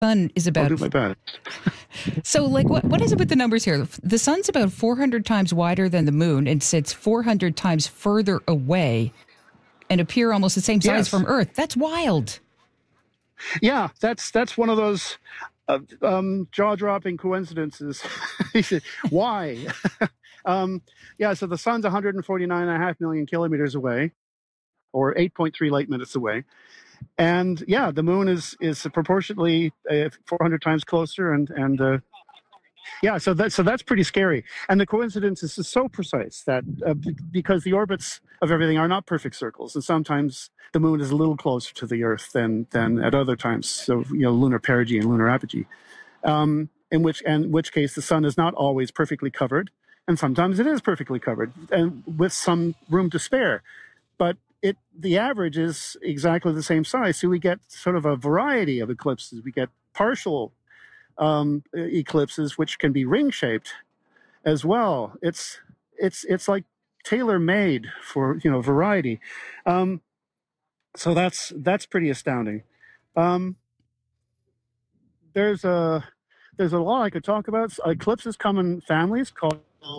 sun is I'll about... do my best. So, like, what is it with the numbers here? The sun's about 400 times wider than the moon and sits 400 times further away and appear almost the same size from Earth. That's wild. Yeah, that's one of those jaw-dropping coincidences. He said, why? So the sun's 149.5 million kilometers away, or 8.3 light minutes away. And the moon is proportionately 400 times closer, so that's pretty scary. And the coincidence is so precise that because the orbits of everything are not perfect circles, and sometimes the moon is a little closer to the Earth than at other times. So lunar perigee and lunar apogee, in which case the sun is not always perfectly covered, and sometimes it is perfectly covered, and with some room to spare. But the average is exactly the same size, so we get sort of a variety of eclipses. We get partial eclipses, which can be ring-shaped as well. It's like tailor-made for variety. So that's pretty astounding. There's a lot I could talk about. Eclipses come in families called.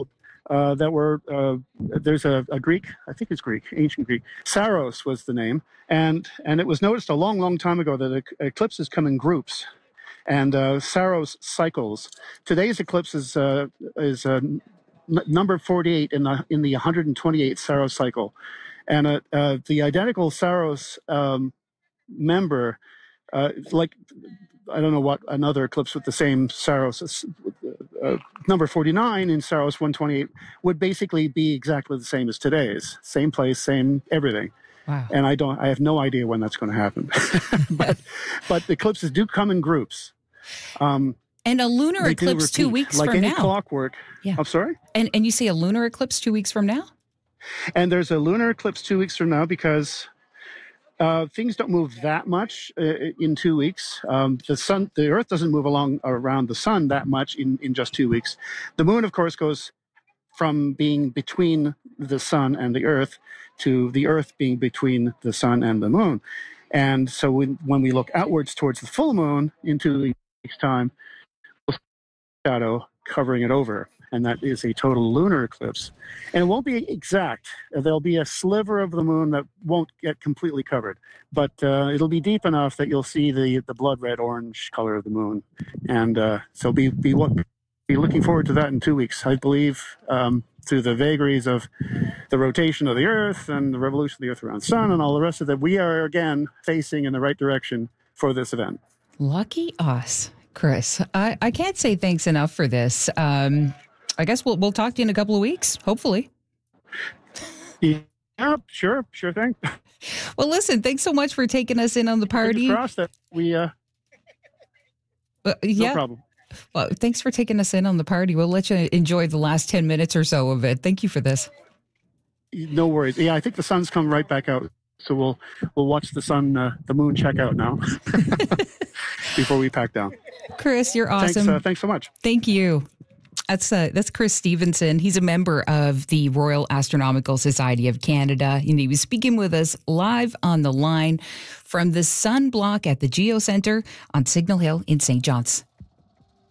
There's a Greek, I think it's Greek, ancient Greek. Saros was the name, and it was noticed a long time ago that eclipses come in groups, and Saros cycles. Today's eclipse is number 48 in the 128th Saros cycle, and the identical Saros member, like I don't know what another eclipse with the same Saros. Number 49 in Saros 128 would basically be exactly the same as today's. Same place, same everything. Wow. And I have no idea when that's going to happen. but eclipses do come in groups. And a lunar eclipse 2 weeks like from any now. Clockwork. Yeah. I'm sorry? And you see a lunar eclipse 2 weeks from now? And there's a lunar eclipse 2 weeks from now because things don't move that much in 2 weeks. The Earth doesn't move around the sun that much in just 2 weeks. The moon, of course, goes from being between the sun and the Earth to the Earth being between the sun and the moon. And so when we look outwards towards the full moon in 2 weeks' time, we'll see a shadow covering it over. And that is a total lunar eclipse. And it won't be exact. There'll be a sliver of the moon that won't get completely covered. But it'll be deep enough that you'll see the blood red orange color of the moon. And so be looking forward to that in 2 weeks. I believe through the vagaries of the rotation of the Earth and the revolution of the Earth around the sun and all the rest of that, we are again facing in the right direction for this event. Lucky us, Chris. I can't say thanks enough for this. I guess we'll talk to you in a couple of weeks, hopefully. Yeah, sure thing. Well, listen, thanks so much for taking us in on the party. Fingers crossed that we, no problem. Well, thanks for taking us in on the party. We'll let you enjoy the last 10 minutes or so of it. Thank you for this. No worries. Yeah, I think the sun's come right back out. So we'll watch the moon check out now before we pack down. Chris, you're awesome. Thanks so much. Thank you. That's Chris Stevenson. He's a member of the Royal Astronomical Society of Canada, and he was speaking with us live on the line from the Sun Block at the Geo Centre on Signal Hill in St. John's.